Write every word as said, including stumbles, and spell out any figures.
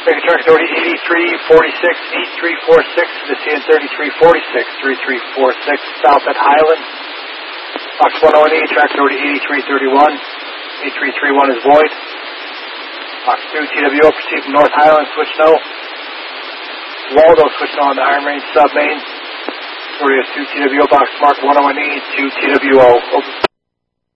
Make a track authority eighty-three forty-six, eighty-three forty-six to the C N thirty-three forty-six, thirty-three forty-six south at Highland. Box one oh one E, track authority eighty-three thirty-one, eighty-three thirty-one is void. Box two, T W O, proceed from North Highland, switch no. Waldo, switch no on the Iron Range sub main. Authority is two T W O, box mark one oh one E, two T W O, open.